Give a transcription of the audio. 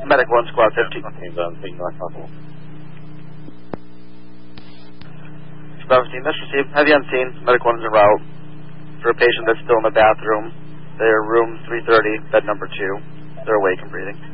Medic 1, Squad 15. Squad 15, that's received. Heavy on scene. Medic 1 is en route for a patient that's still in the bathroom. They're room 330, bed number 2. They're awake and breathing.